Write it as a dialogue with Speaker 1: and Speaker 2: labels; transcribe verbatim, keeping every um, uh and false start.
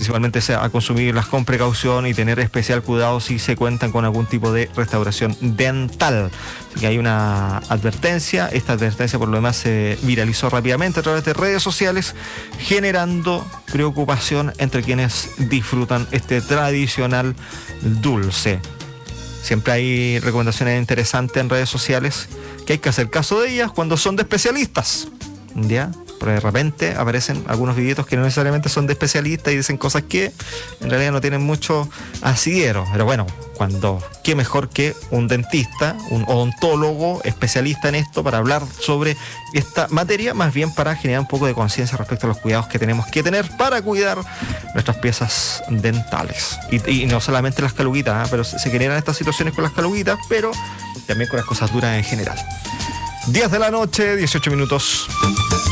Speaker 1: principalmente a consumirlas con precaución y tener especial cuidado si se cuentan con algún tipo de restauración dental. Así que hay una advertencia. Esta advertencia por lo demás se viralizó rápidamente a través de redes sociales, generando preocupación entre quienes disfrutan este tradicional dulce. Siempre hay recomendaciones interesantes en redes sociales que hay que hacer caso de ellas cuando son de especialistas, ¿ya? Pero de repente aparecen algunos videitos que no necesariamente son de especialistas y dicen cosas que en realidad no tienen mucho asidero. Pero bueno, cuando, qué mejor que un dentista, un odontólogo especialista en esto para hablar sobre esta materia, más bien para generar un poco de conciencia respecto a los cuidados que tenemos que tener para cuidar nuestras piezas dentales. Y, y no solamente las caluguitas, ¿eh? Pero se, se generan estas situaciones con las caluguitas, pero también con las cosas duras en general. diez de la noche, dieciocho minutos.